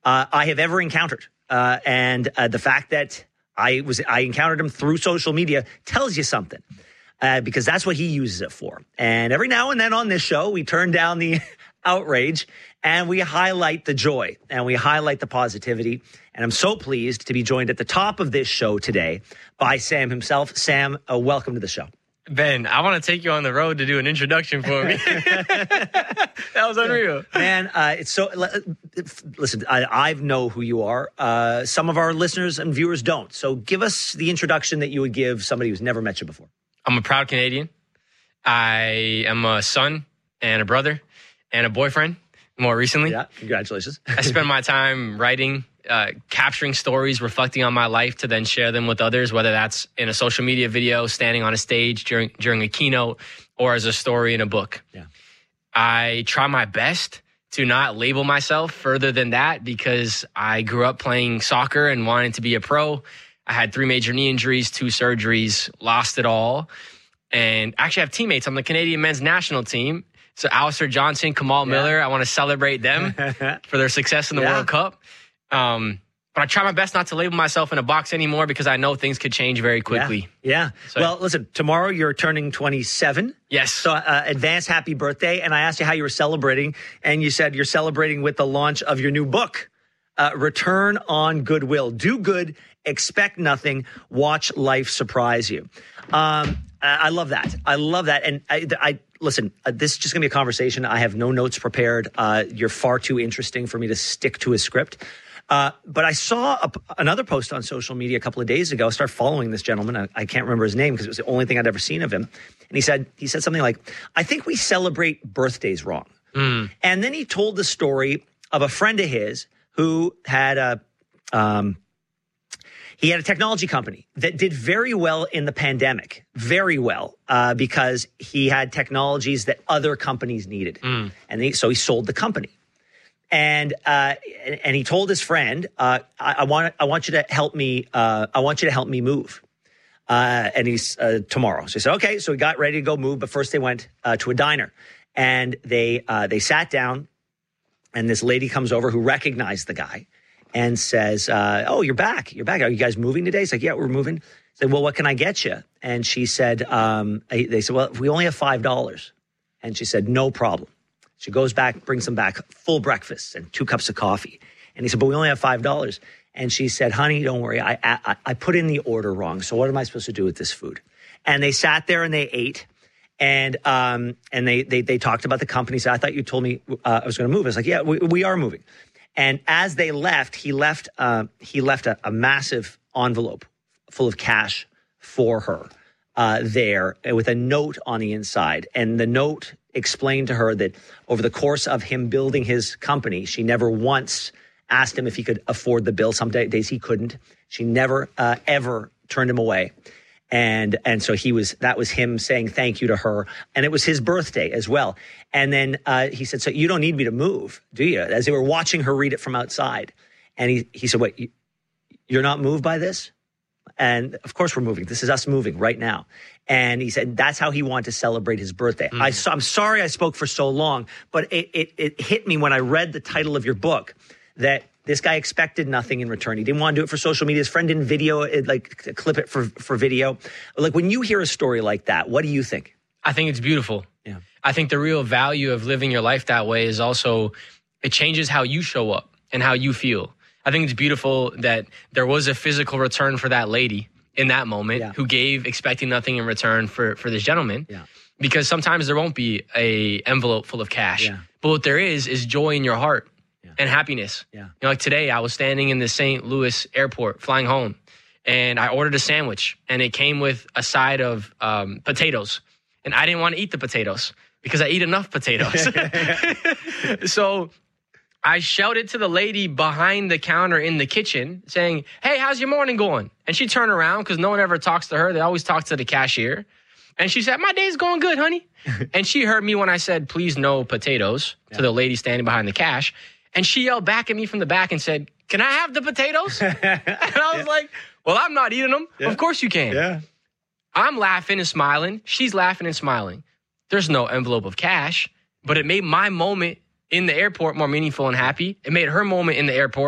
I have ever encountered. And the fact that I encountered him through social media tells you something, because that's what he uses it for. And every now and then on this show, we turn down the outrage and we highlight the joy and we highlight the positivity. And I'm so pleased to be joined at the top of this show today by Sam himself. Sam, welcome to the show. Ben, I want to take you on the road to do an introduction for me. That was unreal. Man, it's so... Listen, I know who you are. Some of our listeners and viewers don't. So give us the introduction that you would give somebody who's never met you before. I'm a proud Canadian. I am a son and a brother and a boyfriend more recently. Yeah, congratulations. I spend my time writing, capturing stories, reflecting on my life to then share them with others, whether that's in a social media video, standing on a stage during a keynote, or as a story in a book. Yeah. I try my best to not label myself further than that because I grew up playing soccer and wanting to be a pro. I had 3 major knee injuries, 2 surgeries, lost it all. And actually I have teammates on the Canadian men's national team. So Alistair Johnson, Kamal Miller, I want to celebrate them for their success in the World Cup. But I try my best not to label myself in a box anymore because I know things could change very quickly. Yeah. So, well, listen, tomorrow you're turning 27. Yes. So advance happy birthday. And I asked you how you were celebrating, and you said you're celebrating with the launch of your new book, Return on Goodwill. Do good, expect nothing, watch life surprise you. I love that. I love that. And I listen, this is just going to be a conversation. I have no notes prepared. You're far too interesting for me to stick to a script. But I saw another post on social media a couple of days ago. I started following this gentleman. I can't remember his name because it was the only thing I'd ever seen of him. And he said something like, I think we celebrate birthdays wrong. And then he told the story of a friend of his who had a technology company that did very well in the pandemic, very well, because he had technologies that other companies needed. And so he sold the company. And he told his friend, I want you to help me. I want you to help me move. And he's tomorrow. So he said, okay. So he got ready to go move, but first they went to a diner, and they sat down. And this lady comes over who recognized the guy and says, "Oh, you're back. You're back. Are you guys moving today?" He's like, "Yeah, we're moving." He said, "Well, what can I get you?" And she said, "They said, well, we only have $5." And she said, "No problem." She goes back, brings them back full breakfast and 2 cups of coffee. And he said, "But we only have $5." And she said, "Honey, don't worry. I put in the order wrong. So what am I supposed to do with this food?" And they sat there and they ate. And they talked about the company. So I thought you told me I was going to move. I was like, yeah, we are moving. And as they left, he left a massive envelope full of cash for her there with a note on the inside. And the note explained to her that over the course of him building his company, she never once asked him if he could afford the bill. Some days he couldn't. She never, ever turned him away. And so that was him saying thank you to her. And it was his birthday as well. And then he said, "So you don't need me to move, do you?" As they were watching her read it from outside. And he said, "Wait, you're not moved by this?" And of course we're moving. This is us moving right now. And he said that's how he wanted to celebrate his birthday. I'm sorry I spoke for so long, but it hit me when I read the title of your book that this guy expected nothing in return. He didn't want to do it for social media. His friend didn't video it, like clip it for video. Like, when you hear a story like that, what do you think? I think it's beautiful. Yeah. I think the real value of living your life that way is also it changes how you show up and how you feel. I think it's beautiful that there was a physical return for that lady in that moment who gave expecting nothing in return for this gentleman. Yeah. Because sometimes there won't be a envelope full of cash. Yeah. But what there is joy in your heart. And happiness. Yeah. You know, like today, I was standing in the St. Louis airport flying home, and I ordered a sandwich, and it came with a side of potatoes. And I didn't want to eat the potatoes because I eat enough potatoes. So I shouted to the lady behind the counter in the kitchen saying, "Hey, how's your morning going?" And she turned around because no one ever talks to her. They always talk to the cashier. And she said, "My day's going good, honey." And she heard me when I said, "Please, no potatoes," to the lady standing behind the cash. And she yelled back at me from the back and said, "Can I have the potatoes?" And I was like, "Well, I'm not eating them." Yeah. Of course you can. Yeah. I'm laughing and smiling. She's laughing and smiling. There's no envelope of cash, but it made my moment in the airport more meaningful and happy. It made her moment in the airport